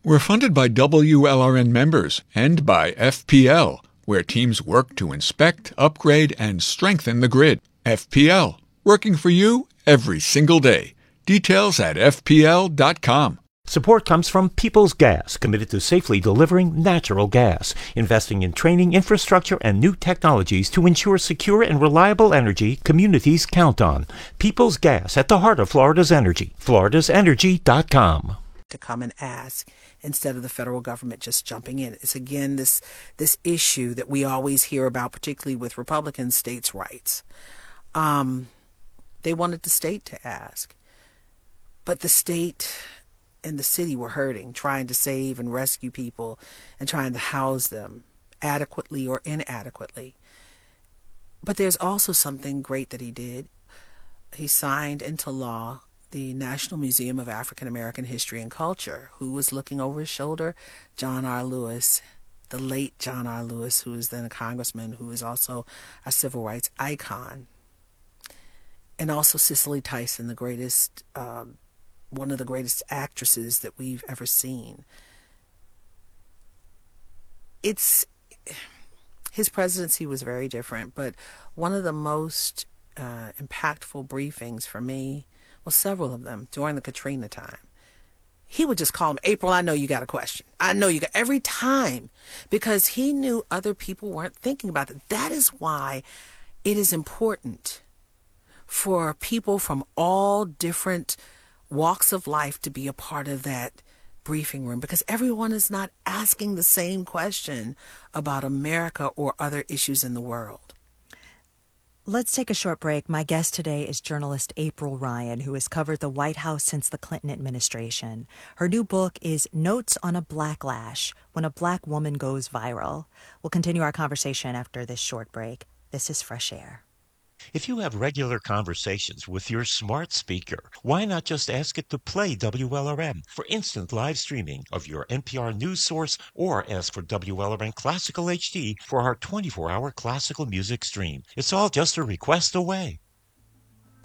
We're funded by WLRN members and by FPL, where teams work to inspect, upgrade, and strengthen the grid. FPL, working for you every single day. Details at fpl.com. Support comes from Peoples Gas, committed to safely delivering natural gas, investing in training, infrastructure, and new technologies to ensure secure and reliable energy communities count on. Peoples Gas, at the heart of Florida's energy. FloridaSenergy.com. To come and ask instead of the federal government just jumping in. It's again this issue that we always hear about, particularly with Republicans, states' rights. They wanted the state to ask, but the state and the city were hurting, trying to save and rescue people and trying to house them adequately or inadequately. But there's also something great that he did. He signed into law the National Museum of African American History and Culture. Who was looking over his shoulder? John R. Lewis, the late John R. Lewis, who is then a congressman, who is also a civil rights icon. And also Cicely Tyson, the greatest one of the greatest actresses that we've ever seen. His presidency was very different, but one of the most impactful briefings for me, well, several of them during the Katrina time. He would just call him, April, I know you got a question. I know you got, every time, because he knew other people weren't thinking about it. That is why it is important for people from all different walks of life to be a part of that briefing room, because everyone is not asking the same question about America or other issues in the world. Let's take a short break. My guest today is journalist April Ryan, who has covered the White House since the Clinton administration. Her new book is Notes on a Blacklash: When a Black Woman Goes Viral. We'll continue our conversation after this short break. This is Fresh Air. If you have regular conversations with your smart speaker, why not just ask it to play WLRN for instant live streaming of your NPR news source, or ask for WLRN Classical HD for our 24-hour classical music stream? It's all just a request away.